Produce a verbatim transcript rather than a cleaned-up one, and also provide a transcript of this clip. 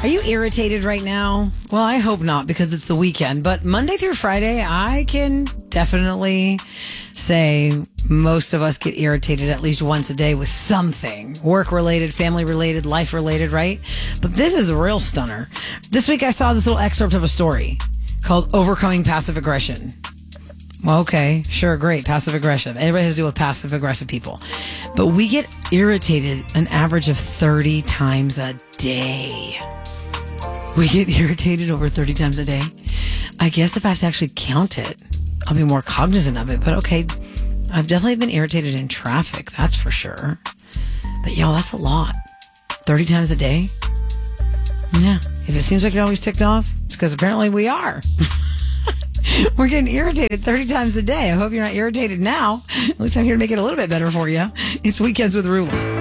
Are you irritated right now? Well, I hope not because it's the weekend. But Monday through Friday, I can definitely say most of us get irritated at least once a day with something. Work-related, family-related, life-related, right? But this is a real stunner. This week I saw this little excerpt of a story called Overcoming Passive Aggression. Well, okay, sure, great, passive aggression. Everybody has to deal with passive aggressive people. But we get irritated an average of thirty times a day. We get irritated over thirty times a day. I guess if I have to actually count it, I'll be more cognizant of it. But okay, I've definitely been irritated in traffic, that's for sure. But y'all, that's a lot. thirty times a day? Yeah, if it seems like you're always ticked off, it's because apparently we are. We're getting irritated thirty times a day. I hope you're not irritated now. At least I'm here to make it a little bit better for you. It's Weekends with Ruli.